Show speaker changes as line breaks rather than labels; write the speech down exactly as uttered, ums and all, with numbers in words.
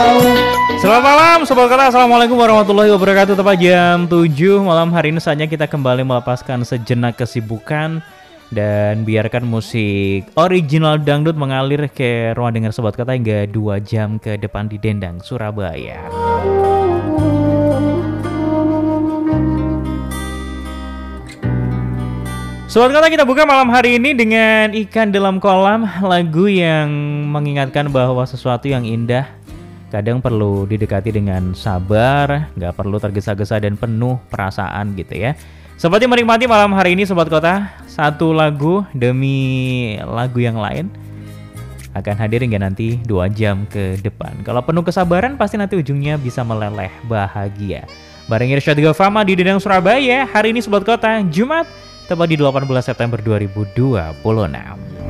Selamat malam Sobat Kota, Assalamualaikum warahmatullahi wabarakatuh. Tepat jam tujuh malam hari ini saatnya kita kembali melepaskan sejenak kesibukan dan biarkan musik original dangdut mengalir ke ruang dengar Sobat Kota hingga dua jam ke depan di Dendang, Surabaya. Sobat Kota, kita buka malam hari ini dengan Ikan Dalam Kolam, lagu yang mengingatkan bahwa sesuatu yang indah kadang perlu didekati dengan sabar, nggak perlu tergesa-gesa dan penuh perasaan gitu ya. Seperti menikmati malam hari ini Sobat Kota, satu lagu demi lagu yang lain akan hadir hingga nanti dua jam ke depan. Kalau penuh kesabaran pasti nanti ujungnya bisa meleleh bahagia. Bareng Irsyad Gafama di Dendang Surabaya, hari ini Sobat Kota, Jumat, tepat di delapan belas September dua ribu dua puluh enam.